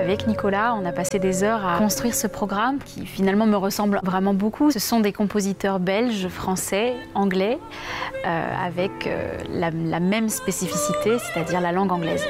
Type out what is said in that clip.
avec Nicolas, on a passé des heures à construire ce programme qui finalement me ressemble vraiment beaucoup. Ce sont des compositeurs belges, français, anglais, avec la même spécificité, c'est-à-dire la langue anglaise.